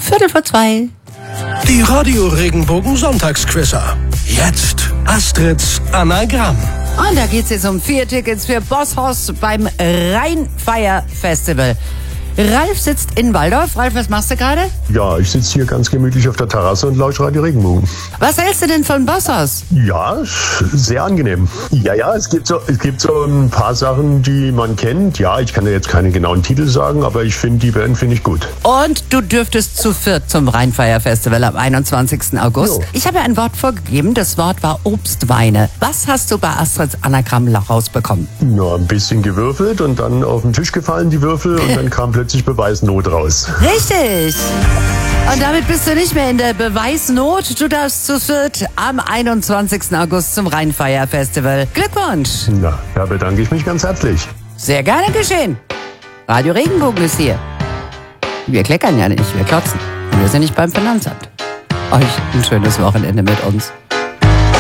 2:15. Die Radio Regenbogen Sonntagsquizzer. Jetzt Astrids Anagramm. Und da geht's jetzt um 4 Tickets für Bosshaus beim Rheinfeier Festival. Ralf sitzt in Walldorf. Ralf, was machst du gerade? Ja, ich sitze hier ganz gemütlich auf der Terrasse und lausche Radio Regenbogen. Was hältst du denn von Bosshaus? Ja, sehr angenehm. Ja, es gibt so ein paar Sachen, die man kennt. Ja, ich kann ja jetzt keine genauen Titel sagen, aber ich finde, die Band finde ich gut. Und du dürftest zu 4 zum Rheinfeier Festival am 21. August. Jo. Ich habe ja ein Wort vorgegeben, das Wort war Obstweine. Was hast du bei Astrids Anagramm rausbekommen? Ja, ein bisschen gewürfelt und dann auf den Tisch gefallen die Würfel und dann kam plötzlich Beweisnot raus. Richtig! Und damit bist du nicht mehr in der Beweisnot. Du darfst zu 4 am 21. August zum Rheinfeier Festival. Glückwunsch! Na, da bedanke ich mich ganz herzlich. Sehr gerne geschehen. Radio Regenbogen ist hier. Wir kleckern ja nicht, wir klotzen. Und wir sind nicht beim Finanzamt. Euch ein schönes Wochenende mit uns.